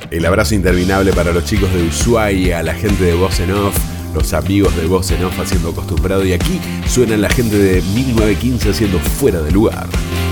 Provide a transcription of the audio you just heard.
El abrazo interminable para los chicos de Ushuaia, la gente de Voz en Off, los amigos de Voz en Off haciendo Acostumbrado. Y aquí suena la gente de 1915 haciendo Fuera de Lugar.